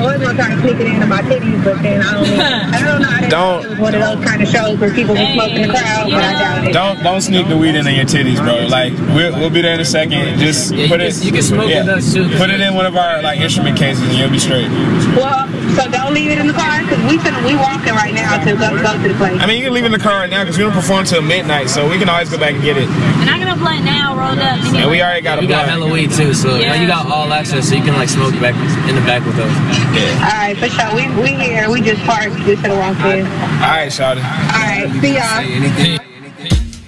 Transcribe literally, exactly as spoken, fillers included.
was gonna try to sneak it into my titties, but then I don't know. I don't know. I didn't Don't. It was one of those kind of shows where people were smoking the crowd, but I doubt it. Don't don't sneak the weed into your titties, bro. Like we'll we'll be there in a second. Just Yeah, put you it. Can, you can smoke yeah, with us too. Put it in one of our like instrument cases, and you'll be straight. Well, so don't leave it in the car because we finna, we walking right now to go go to the place. I mean, you can leave it in the car right now because we don't perform till midnight, so we can always go back and get it. And I'm gonna blunt now, rolled up. Anyway. And we already got a We got blunt. hella weed too, so Yeah. like, you got all access, so you can like smoke back in the back with us. Yeah. All right, for sure. We we here. We just parked. We should have walked in. All right, shawty. All right, see y'all. Say anything.